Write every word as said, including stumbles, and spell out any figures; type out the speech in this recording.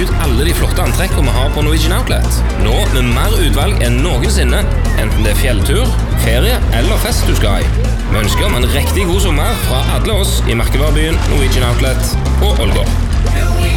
ut alle de flotte antrekkene vi har på Norwegian Outlet. Nå med mer utvalg enn noensinne, enten det er fjelltur, ferie eller fest du skal i. Vi ønsker om en riktig god sommer fra alle oss i merkevarebyen Norwegian Outlet på Ålgård.